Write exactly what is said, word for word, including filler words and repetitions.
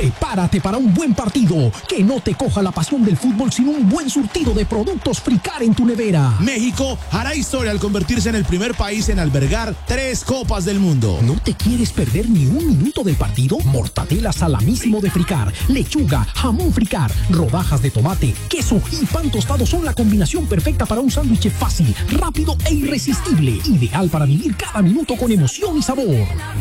Prepárate para un buen partido. Que no te coja la pasión del fútbol sin un buen surtido de productos Fricar en tu nevera. México hará historia al convertirse en el primer país en albergar tres Copas del Mundo. ¿No te quieres perder ni un minuto del partido? Mortadela salamísimo de Fricar, lechuga, jamón Fricar, rodajas de tomate, queso y pan tostado son la combinación perfecta para un sándwich fácil, rápido e irresistible. Ideal para vivir cada minuto con emoción y sabor.